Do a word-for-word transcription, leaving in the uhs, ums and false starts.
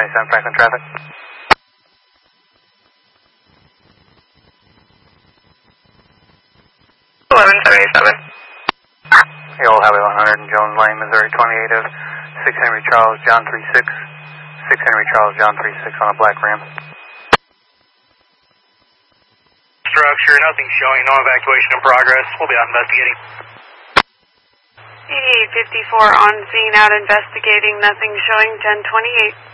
twenty-seven Franklin traffic. eleven seventy-seven. Hill Highway one hundred and Jones Lane, Missouri twenty-eight of six Henry Charles, John three six. six Henry Charles, John three six on a black Ram. Structure, nothing showing, no evacuation in progress. We'll be out investigating. eighty-eight fifty-four on scene, out investigating, nothing showing, ten twenty-eight.